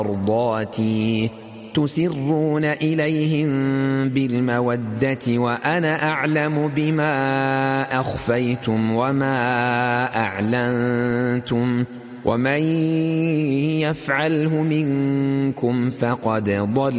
مرضاتي تسرون إليهم بالمودة وأنا أعلم بما أخفيتم وما أعلنتم ومن يفعله منكم فقد ضل